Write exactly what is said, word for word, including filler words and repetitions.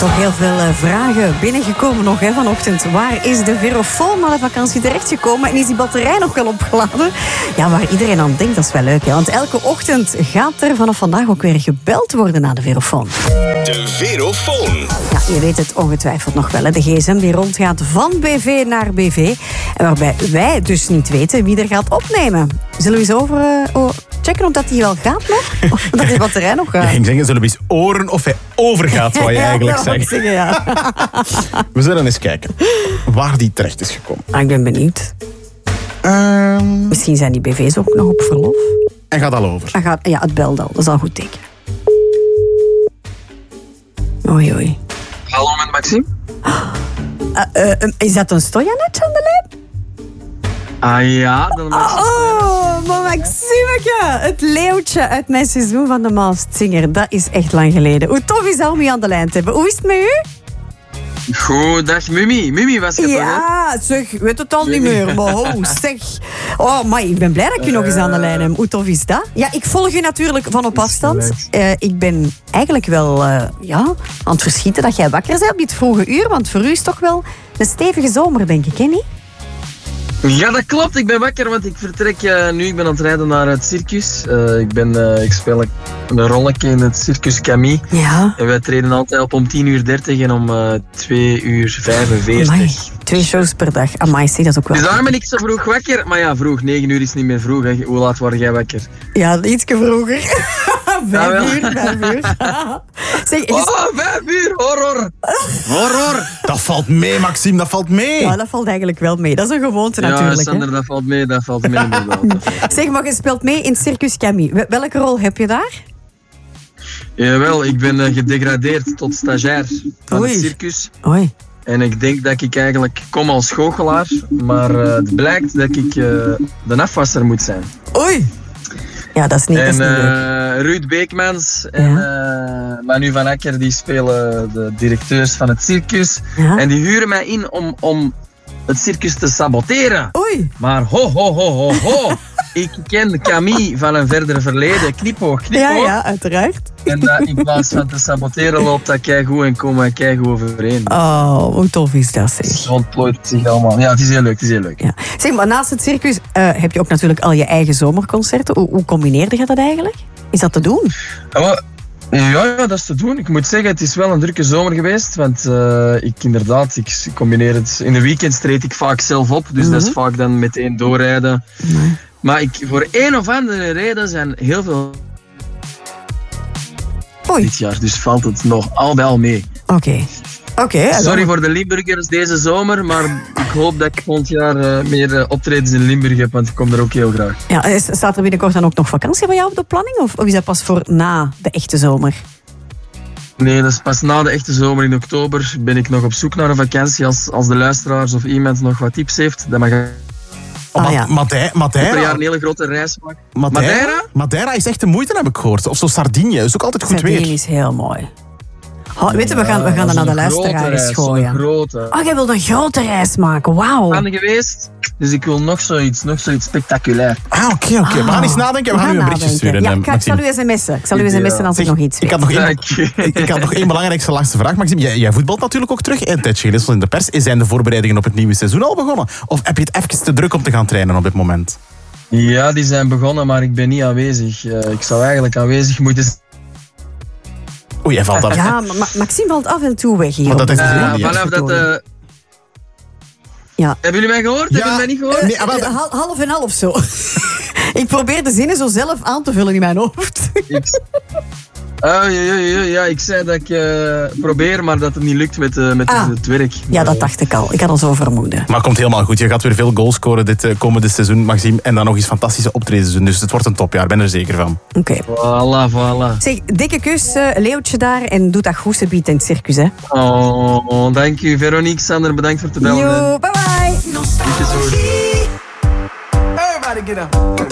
toch heel veel uh, vragen binnengekomen nog hè, vanochtend. Waar is de Verofoon na de vakantie terechtgekomen en is die batterij nog wel opgeladen? Ja, waar iedereen aan denkt, dat is wel leuk. Hè? Want elke ochtend gaat er vanaf vandaag ook weer gebeld worden naar de Verofoon. De Verofoon. Ja, je weet het ongetwijfeld nog wel. Hè? De gsm die rondgaat van B V naar B V. En waarbij wij dus niet weten wie er gaat opnemen. Zullen we eens over... Uh, oh, checken of dat die wel gaat nog? Of dat die batterij nog gaat? Ja, ik denk, zullen we eens oren of hij overgaat, wat je eigenlijk ja, zegt. Zeggen, ja. We zullen eens kijken waar die terecht is gekomen. Ah, ik ben benieuwd. Um... Misschien zijn die B V's ook nog op verlof. Hij gaat al over. Hij gaat, ja, het belt al. Dat is al een goed teken. Oei, oei. Hallo, met Maxime. Uh, uh, is dat een Stojanec aan de lijn? Ah ja, dan Maxime. Oh, maar Maximeke, het leeuwtje uit mijn seizoen van de Masked Singer. Dat is echt lang geleden. Hoe tof is dat om je aan de lijn te hebben? Hoe is het met u? Goed, dag Mimi. Mimi was het Ja, toch, zeg, ik weet het al niet meer. Maar oh, zeg. Oh, maar ik ben blij dat ik je nog eens aan de lijn heb. Hoe tof is dat? Ja, ik volg je natuurlijk van op afstand. Uh, ik ben eigenlijk wel uh, ja, aan het verschieten dat jij wakker bent op dit vroege uur. Want voor u is het toch wel een stevige zomer, denk ik, hè niet? Ja, dat klopt. Ik ben wakker, want ik vertrek uh, nu. Ik ben aan het rijden naar het circus. Uh, ik, ben, uh, ik speel een rolletje in het Circus Camille. Ja. En wij treden altijd op om tien uur dertig en om uh, twee uur vijfenveertig. Amai, twee shows per dag. Amai, zie, dat is ook wel... Dus daarom ben ik zo vroeg wakker. Maar ja, vroeg. negen uur is niet meer vroeg. Hè. Hoe laat word jij wakker? Ja, ietsje vroeger. Vijf Ah, uur, vijf uur. Zeg, is... Oh, vijf uur, horror. Horror. Dat valt mee, Maxime, dat valt mee. Ja, dat valt eigenlijk wel mee. Dat is een gewoonte Ja, natuurlijk. Sander, hè? dat valt mee, dat valt mee. inderdaad. Zeg, maar je speelt mee in Circus Camille. Welke rol heb je daar? Jawel, ik ben uh, gedegradeerd tot stagiair van Oei. het circus. Oei. En ik denk dat ik eigenlijk kom als goochelaar, maar uh, het blijkt dat ik uh, de afwasser moet zijn. Oei. Ja, dat is niet, dat is En niet leuk. uh, Ruud Beekmans en uh, Manu van Akker die spelen de directeurs van het circus. Ja? En die huren mij in om, om het circus te saboteren. Oei. Maar ho, ho, ho, ho, ho. Ik ken Camille van een verder verleden. Knipoog, Ja, knipoog. ja, uiteraard. En uh, in plaats van te saboteren loopt dat keigoed en komen we keigoed overeen. Oh, hoe tof is dat, zeg. Het ontplooit zich allemaal. Ja, het is heel leuk, het is heel leuk. Ja. Zeg, maar naast het circus uh, heb je ook natuurlijk al je eigen zomerconcerten. Hoe, hoe combineerde je dat eigenlijk? Is dat te doen? Ja, maar, ja, ja, dat is te doen. Ik moet zeggen, het is wel een drukke zomer geweest. Want uh, ik inderdaad, ik combineer het. In de weekends treed ik vaak zelf op. Dus Mm-hmm. dat is vaak dan meteen doorrijden. Nee. Maar ik, voor een of andere reden zijn heel veel Oei. dit jaar. Dus valt het nog al bij al mee. Oké. Okay. Oké. Okay, Sorry voor de Limburgers deze zomer, maar ik hoop dat ik volgend jaar uh, meer uh, optredens in Limburg heb, want ik kom er ook heel graag. Ja, is- staat er binnenkort dan ook nog vakantie bij jou op de planning? Of, of is dat pas voor na de echte zomer? Nee, dat is pas na de echte zomer in oktober. Ben ik nog op zoek naar een vakantie. Als, als de luisteraars of iemand nog wat tips heeft, dan mag ik Ah, Ma- ja. Madei- per jaar Madeira, een hele grote reis maken. Madeira? Madeira? Madeira is echt de moeite, heb ik gehoord. Of zo Sardinië, is ook altijd goed Sardinië weer. is heel mooi. Oh, weet je, we gaan, we gaan dat naar de luisteraar eens Een gooien. grote. Oh, jij wilt een grote reis maken, wauw. Aan geweest, dus ik wil nog zoiets, nog zoiets spectaculair. Ah, oké, oké. We gaan eens nadenken. We gaan nu een berichtje sturen. Ja, eh, ik, ga- ik zal Maxime. u sms'en. Ik zal u Ideaal. sms'en als ik Zeg, nog iets ik weet. had nog één, Dank. ik had nog één belangrijkste laatste vraag, Maxime. Jij, jij voetbalt natuurlijk ook terug. Een tijdje geleden stond in de pers. Zijn de voorbereidingen op het nieuwe seizoen al begonnen? Of heb je het even te druk om te gaan trainen op dit moment? Ja, die zijn begonnen, maar ik ben niet aanwezig. Uh, ik zou eigenlijk aanwezig moeten zijn. Oei, jij valt daar. Ja, maar Ma- Maxime valt af en toe weg hier. Maar dat op is de- dus Uh, niet vanaf dat... uh, Ja. Hebben jullie mij gehoord? Hebben jullie mij niet gehoord? Nee, ah, wel, Eh, hal- half en half zo. Ik probeer de zinnen zo zelf aan te vullen in mijn hoofd. Ik... Oh, ja, ja, ja, ja, ik zei dat ik uh, probeer, maar dat het niet lukt met, uh, met Ah. het werk. Ja, dat dacht ik al. Ik had al zo vermoeden. Maar het komt helemaal goed. Je gaat weer veel goals scoren dit uh, komende seizoen, Maxime. En dan nog eens fantastische optredens doen. Dus het wordt een topjaar, ik ben er zeker van. Oké. Voilà, voilà. Zeg, dikke kus, uh, Leeuwtje daar. En doe dat goed, ze biedt in het circus, hè. Oh, dank u. Veronique, Sander, bedankt voor het bellen. Yo, bye bye. Liefjes hoor. Everybody get up.